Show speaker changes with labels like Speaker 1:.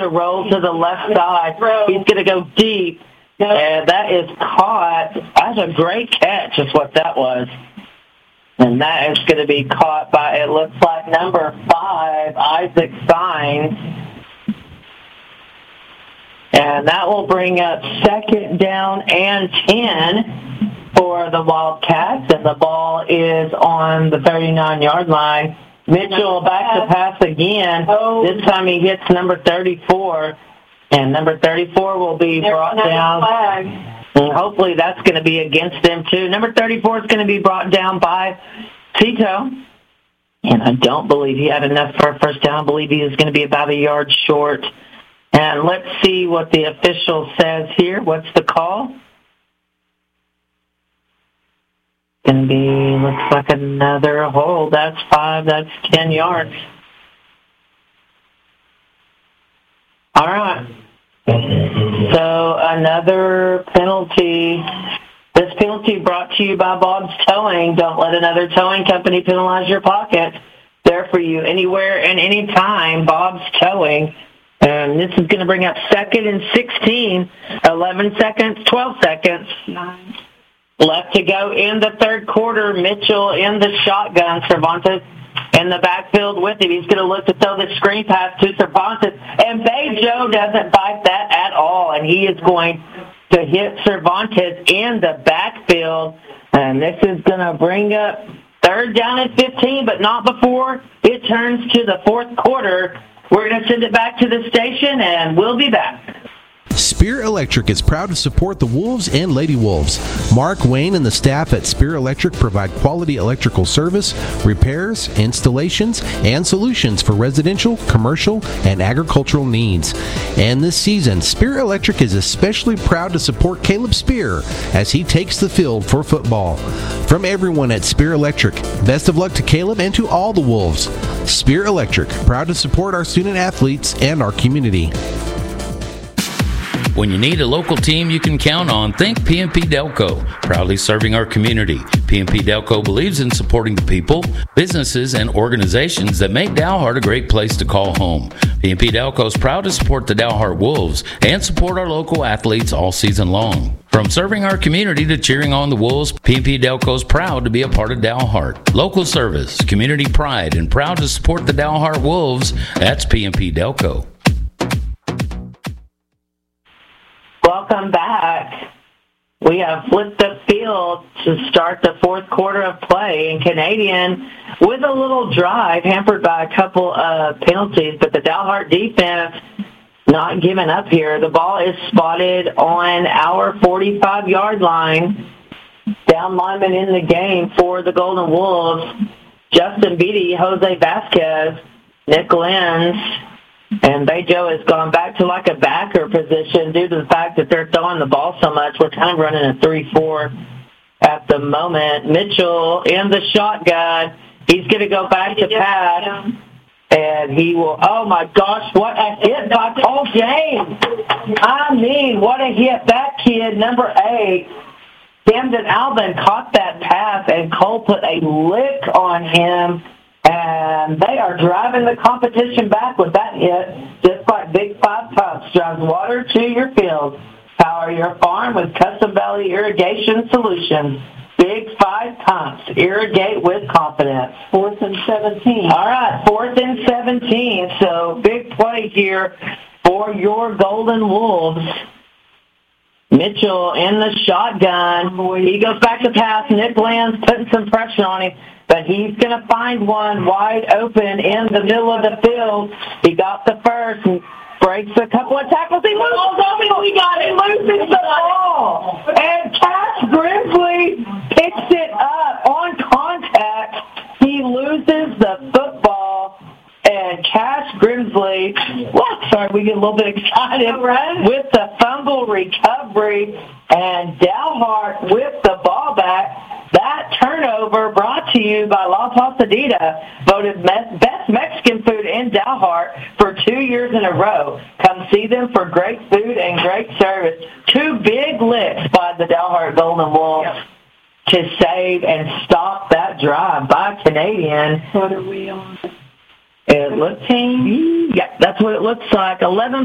Speaker 1: to roll to the left side. He's going to go deep. And that is caught. That's a great catch is what that was. And that is going to be caught by, it looks like, number 5, Isaac Sines. And that will bring up 2nd down and 10 for the Wildcats. And the ball is on the 39-yard line. Mitchell back to pass again. This time he hits number 34. And number 34 will be brought down. And hopefully that's going to be against him, too. Number 34 is going to be brought down by Tito. And I don't believe he had enough for a first down. I believe he is going to be about a yard short. And let's see what the official says here. What's the call? Going to be, looks like another hold. That's 5. That's 10 yards. All right. So another penalty. This penalty brought to you by Bob's Towing. Don't let another towing company penalize your pocket. There for you anywhere and anytime, Bob's Towing. And this is going to bring up 2nd and 16, 11 seconds, 12 seconds. 9. Left to go in the third quarter. Mitchell in the shotgun. Cervantes in the backfield with him. He's going to look to throw the screen pass to Cervantes. And Bejo doesn't bite that at all. And he is going to hit Cervantes in the backfield. And this is going to bring up 3rd down and 15, but not before it turns to the fourth quarter. We're going to send it back to the station, and we'll be back.
Speaker 2: Spear Electric is proud to support the Wolves and Lady Wolves. Mark, Wayne, and the staff at Spear Electric provide quality electrical service, repairs, installations, and solutions for residential, commercial, and agricultural needs. And this season, Spear Electric is especially proud to support Caleb Spear as he takes the field for football. From everyone at Spear Electric, best of luck to Caleb and to all the Wolves. Spear Electric, proud to support our student athletes and our community.
Speaker 3: When you need a local team you can count on, think PNP Delco, proudly serving our community. PNP Delco believes in supporting the people, businesses, and organizations that make Dalhart a great place to call home. PNP Delco is proud to support the Dalhart Wolves and support our local athletes all season long. From serving our community to cheering on the Wolves, PNP Delco is proud to be a part of Dalhart. Local service, community pride, and proud to support the Dalhart Wolves. That's PNP Delco.
Speaker 1: Welcome back. We have flipped the field to start the fourth quarter of play, and Canadian with a little drive hampered by a couple of penalties, but the Dalhart defense not giving up here. The ball is spotted on our 45-yard line. Down lineman in the game for the Golden Wolves, Justin Beatty, Jose Vasquez, Nick Lenz, and Bejo has gone back to like a backer position due to the fact that they're throwing the ball so much. We're kind of running a 3-4 at the moment. Mitchell in the shotgun. He's going to go back to pass. And he will, oh my gosh, what a hit by Cole James. I mean, what a hit. That kid, number 8, Camden Alvin, caught that pass, and Cole put a lick on him. And they are driving the competition back with that hit, just like Big 5 Pumps drives water to your field. Power your farm with Custom Valley Irrigation Solutions. Big 5 Pumps. Irrigate with confidence. 4th and 17. All right, 4th and 17. So big play here for your Golden Wolves. Mitchell in the shotgun. He goes back to pass. Nick Land's putting some pressure on him. But he's going to find one wide open in the middle of the field. He got the first and breaks a couple of tackles. He loses the ball. And Cash Grimsley picks it up on contact. He loses the football. And Cash Grimsley, we get a little bit excited with the fumble recovery. And Dalhart with the ball back. That turnover brought to you by La Pasadita, voted best Mexican food in Dalhart for 2 years in a row. Come see them for great food and great service. 2 big licks by the Dalhart Golden Wolves to save and stop that drive by Canadian.
Speaker 4: What are we on?
Speaker 1: It looks, yeah, that's what it looks like. 11